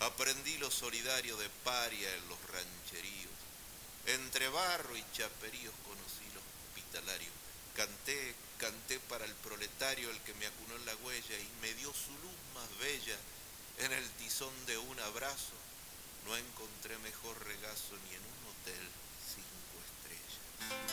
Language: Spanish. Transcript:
Aprendí lo solidario de paria en los rancheríos. Entre barro y chaperíos conocí lo hospitalario. Canté para el proletario, el que me acunó en la huella y me dio su luz más bella. En el tizón de un abrazo no encontré mejor regazo ni en un hotel 5 estrellas.